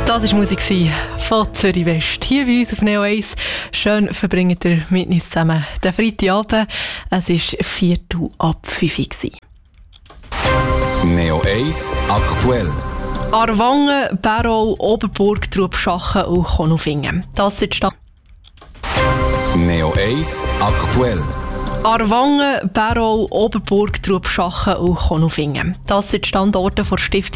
Das war Musik von Zürich West. Hier bei uns auf Neo 1. Schön verbringt ihr mit uns zusammen den Freitagabend. Es war 4:05. Neo 1 aktuell. Aarwangen, Barrow, Oberburg, Trubschachen und Konolfingen. Das sind Neo 1 aktuell. Aarwangen, Barrow, Oberburg, Trubschachen und Konolfingen. Das sind Standorte der Stiftung